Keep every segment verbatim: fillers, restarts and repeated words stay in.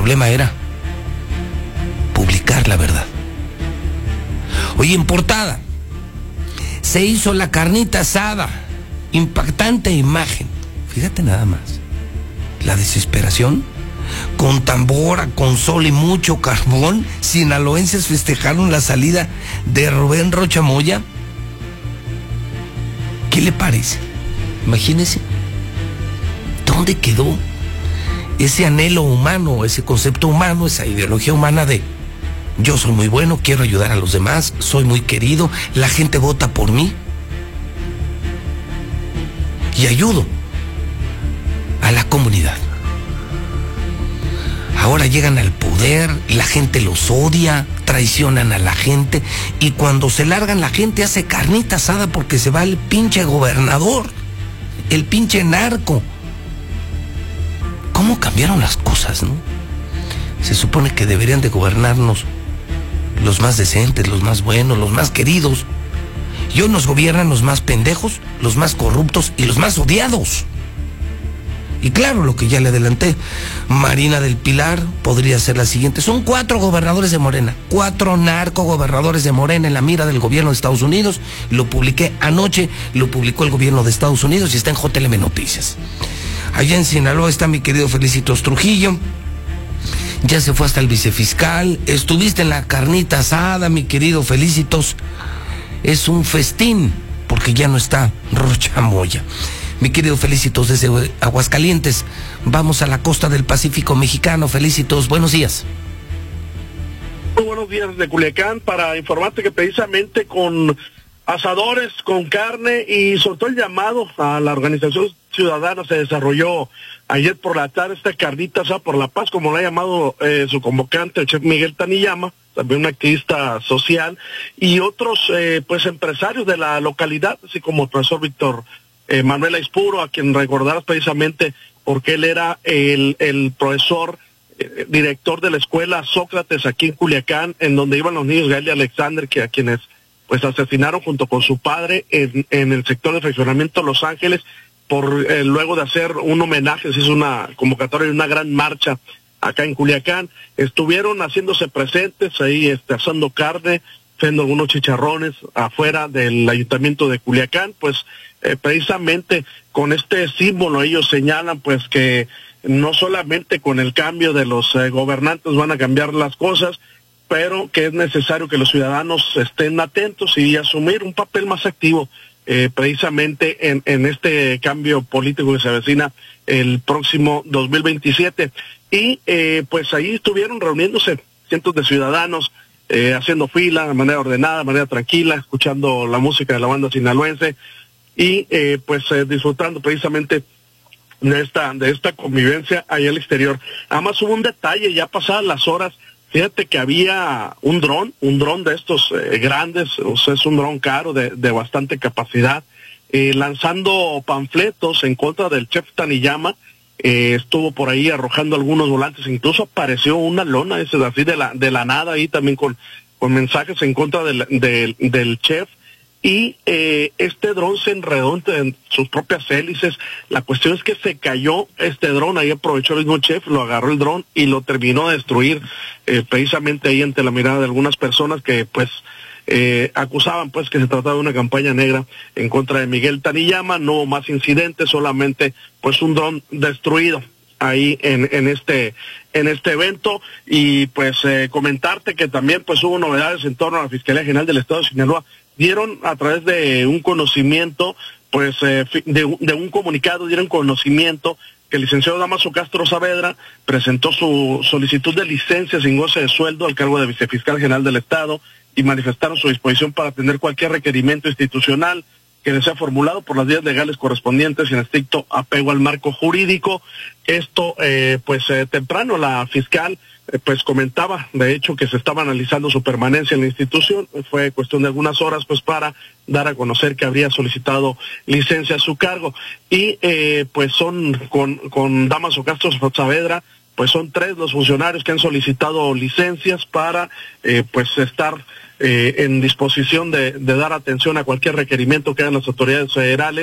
problema era publicar la verdad. Oye, en portada se hizo la carnita asada, impactante imagen. Fíjate nada más, la desesperación, con tambora, con sol y mucho carbón, sinaloenses festejaron la salida de Rubén Rocha Moya. ¿Qué le parece? Imagínese, ¿dónde quedó ese anhelo humano, ese concepto humano, esa ideología humana de yo soy muy bueno, quiero ayudar a los demás, soy muy querido, la gente vota por mí y ayudo a la comunidad? Ahora llegan al poder, la gente los odia, traicionan a la gente, y cuando se largan la gente hace carnita asada porque se va el pinche gobernador, el pinche narco. ¿Cómo cambiaron las cosas, no? Se supone que deberían de gobernarnos los más decentes, los más buenos, los más queridos, y hoy nos gobiernan los más pendejos, los más corruptos y los más odiados. Y claro, lo que ya le adelanté, Marina del Pilar podría ser la siguiente. Son cuatro gobernadores de Morena, cuatro narcogobernadores de Morena en la mira del gobierno de Estados Unidos. Lo publiqué anoche, lo publicó el gobierno de Estados Unidos y está en J L M Noticias. Allá en Sinaloa está mi querido Felicitos Trujillo, ya se fue hasta el vicefiscal. Estuviste en la carnita asada, mi querido Felicitos. Es un festín, porque ya no está Rocha Moya. Mi querido Felicitos, desde Aguascalientes, vamos a la costa del Pacífico mexicano. Felicitos, buenos días. Muy buenos días de Culiacán, para informarte que precisamente con asadores, con carne, y sobre todo el llamado a la organización ciudadana, se desarrolló ayer por la tarde esta carnita asada por la paz, como lo ha llamado eh, su convocante, el chef Miguel Taniyama, también un activista social, y otros eh, pues empresarios de la localidad, así como el profesor Víctor Eh, Manuel Aispuro, a quien recordarás precisamente porque él era el, el profesor eh, director de la escuela Sócrates aquí en Culiacán, en donde iban los niños Gael y Alexander, que a quienes pues asesinaron junto con su padre en, en el sector de fraccionamiento Los Ángeles, por eh, luego de hacer un homenaje. Se hizo una convocatoria y una gran marcha acá en Culiacán. Estuvieron haciéndose presentes ahí, este, asando carne, haciendo algunos chicharrones afuera del ayuntamiento de Culiacán, pues eh, precisamente con este símbolo ellos señalan pues que no solamente con el cambio de los eh, gobernantes van a cambiar las cosas, pero que es necesario que los ciudadanos estén atentos y asumir un papel más activo eh, precisamente en, en este cambio político que se avecina el próximo dos mil veintisiete. Y eh, pues ahí estuvieron reuniéndose cientos de ciudadanos, Eh, haciendo fila de manera ordenada, de manera tranquila, escuchando la música de la banda sinaloense y eh, pues eh, disfrutando precisamente de esta de esta convivencia allá al exterior. Además hubo un detalle, ya pasadas las horas, fíjate que había un dron, un dron de estos eh, grandes, o sea, es un dron caro de, de bastante capacidad, eh, lanzando panfletos en contra del chef Taniyama. Eh, estuvo por ahí arrojando algunos volantes, incluso apareció una lona, ese así de la de la nada ahí también con, con mensajes en contra del, del, del chef, y eh, este dron se enredó en sus propias hélices. La cuestión es que se cayó este dron, ahí aprovechó el mismo chef, lo agarró el dron y lo terminó de destruir, eh, precisamente ahí ante la mirada de algunas personas que pues Eh, acusaban pues que se trataba de una campaña negra en contra de Miguel Taniyama. No hubo más incidentes, solamente pues un dron destruido ahí en, en este en este evento. Y pues eh, comentarte que también pues hubo novedades en torno a la Fiscalía General del Estado de Sinaloa. Dieron a través de un conocimiento, pues eh, de, de un comunicado, dieron conocimiento que el licenciado Damaso Castro Saavedra presentó su solicitud de licencia sin goce de sueldo al cargo de Vicefiscal General del Estado, y manifestaron su disposición para atender cualquier requerimiento institucional que les sea formulado por las vías legales correspondientes en estricto apego al marco jurídico. Esto, eh, pues eh, temprano la fiscal eh, pues comentaba, de hecho, que se estaba analizando su permanencia en la institución. Fue cuestión de algunas horas pues para dar a conocer que habría solicitado licencia a su cargo. Y eh, pues son con, con Damaso Castro Saavedra, pues son tres los funcionarios que han solicitado licencias para eh, pues estar eh, en disposición de, de dar atención a cualquier requerimiento que hagan las autoridades federales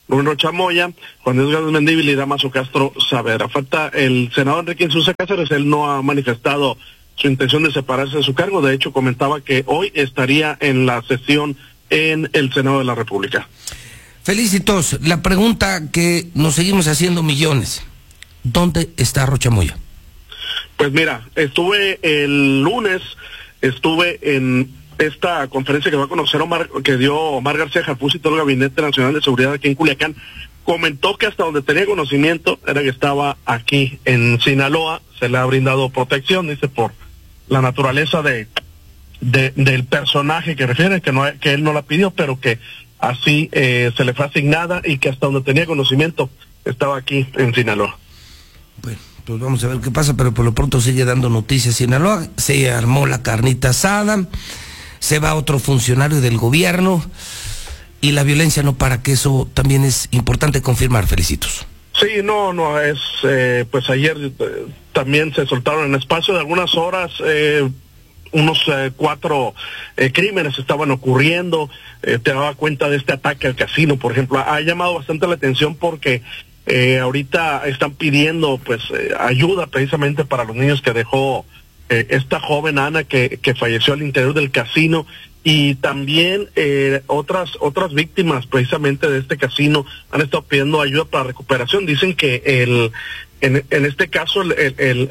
Rubén Rocha Moya, Juan Diego Gámez Mendívil y Damaso Castro Saavedra. Falta el senador Enrique Insulza Cáceres, él no ha manifestado su intención de separarse de su cargo, de hecho comentaba que hoy estaría en la sesión en el Senado de la República. Felicitos, la pregunta que nos seguimos haciendo millones, ¿dónde está Rocha Moya? Pues mira, estuve el lunes, estuve en esta conferencia que va a conocer Omar, que dio Omar García Harfuch y todo el Gabinete Nacional de Seguridad aquí en Culiacán. Comentó que hasta donde tenía conocimiento era que estaba aquí en Sinaloa, se le ha brindado protección, dice, por la naturaleza de, de del personaje que refiere, que no que él no la pidió, pero que así eh, se le fue asignada y que hasta donde tenía conocimiento estaba aquí en Sinaloa. Bueno, pues vamos a ver qué pasa, pero por lo pronto sigue dando noticias Sinaloa, se armó la carnita asada, se va otro funcionario del gobierno y la violencia no para, que eso también es importante confirmar. Felicitos. Sí, no, no, es, eh, pues ayer eh, también se soltaron en espacio de algunas horas, eh, unos eh, cuatro eh, crímenes estaban ocurriendo, eh, te daba cuenta de este ataque al casino, por ejemplo, ha, ha llamado bastante la atención porque eh, ahorita están pidiendo pues eh, ayuda precisamente para los niños que dejó Eh, esta joven Ana que, que falleció al interior del casino, y también eh, otras otras víctimas precisamente de este casino han estado pidiendo ayuda para recuperación. Dicen que el en, en este caso el, el, el,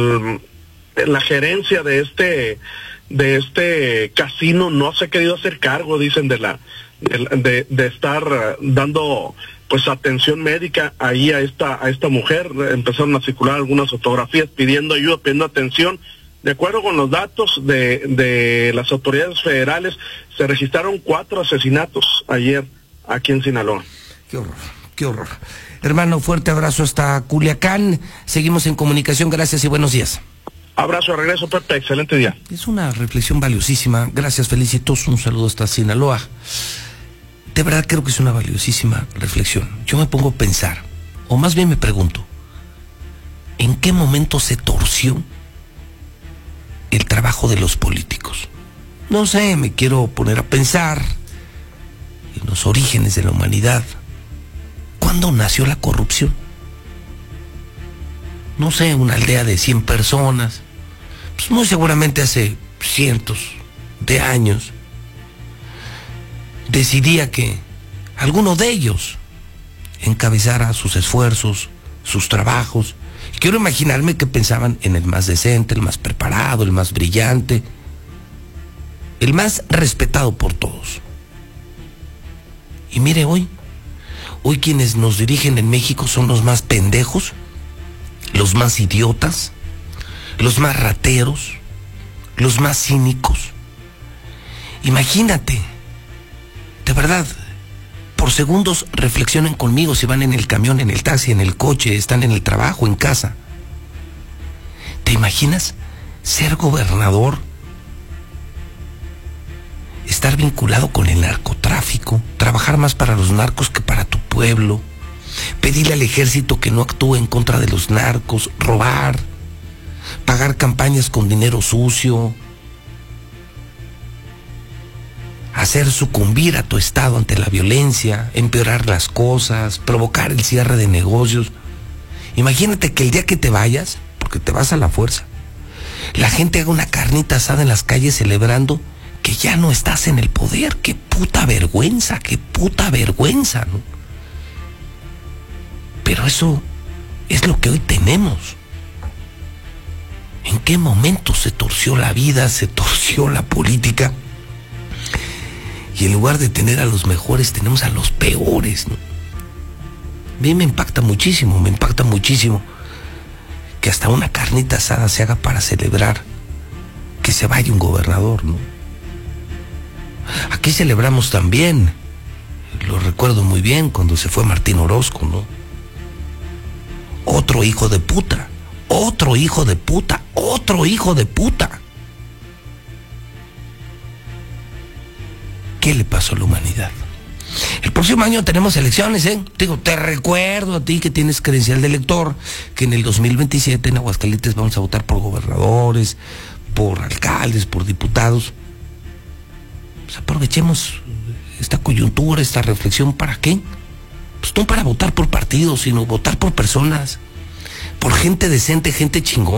el la gerencia de este de este casino no se ha querido hacer cargo, dicen, de la de, de, de estar dando pues atención médica ahí a esta a esta mujer. Empezaron a circular algunas fotografías pidiendo ayuda, pidiendo atención. De acuerdo con los datos de, de las autoridades federales, se registraron cuatro asesinatos ayer aquí en Sinaloa. Qué horror, qué horror. Hermano, fuerte abrazo hasta Culiacán. Seguimos en comunicación, gracias y buenos días. Abrazo de regreso, Pepe, excelente día. Es una reflexión valiosísima. Gracias, Felicitos. Un saludo hasta Sinaloa. De verdad creo que es una valiosísima reflexión. Yo me pongo a pensar, o más bien me pregunto, ¿en qué momento se torció el trabajo de los políticos? No sé, me quiero poner a pensar en los orígenes de la humanidad. ¿Cuándo nació la corrupción? No sé, una aldea de cien personas, pues muy seguramente hace cientos de años, decidía que alguno de ellos encabezara sus esfuerzos, sus trabajos. Quiero imaginarme que pensaban en el más decente, el más preparado, el más brillante, el más respetado por todos. Y mire hoy, hoy quienes nos dirigen en México son los más pendejos, los más idiotas, los más rateros, los más cínicos. Imagínate, de verdad, por segundos reflexionen conmigo si van en el camión, en el taxi, en el coche, están en el trabajo, en casa. ¿Te imaginas ser gobernador? Estar vinculado con el narcotráfico, trabajar más para los narcos que para tu pueblo, pedirle al ejército que no actúe en contra de los narcos, robar, pagar campañas con dinero sucio, hacer sucumbir a tu estado ante la violencia, empeorar las cosas, provocar el cierre de negocios. Imagínate que el día que te vayas, porque te vas a la fuerza, la gente haga una carnita asada en las calles celebrando que ya no estás en el poder. ¡Qué puta vergüenza! ¡Qué puta vergüenza! ¿No? Pero eso es lo que hoy tenemos. ¿En qué momento se torció la vida, se torció la política? Y en lugar de tener a los mejores, tenemos a los peores, ¿no? A mí me impacta muchísimo, me impacta muchísimo que hasta una carnita asada se haga para celebrar que se vaya un gobernador, ¿no? Aquí celebramos también, lo recuerdo muy bien, cuando se fue Martín Orozco, ¿no? Otro hijo de puta, otro hijo de puta, otro hijo de puta. ¿Qué le pasó a la humanidad? El próximo año tenemos elecciones, ¿eh? Digo, te recuerdo a ti que tienes credencial de elector, que en el dos mil veintisiete en Aguascalientes vamos a votar por gobernadores, por alcaldes, por diputados. Pues aprovechemos esta coyuntura, esta reflexión, ¿para qué? pues no para votar por partidos, sino votar por personas, por gente decente, gente chingona.